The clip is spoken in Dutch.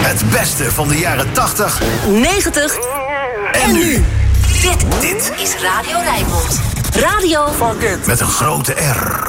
Het beste van de jaren 80, 90 en nu. Dit is Radio Rijnmond. Radio met een grote R.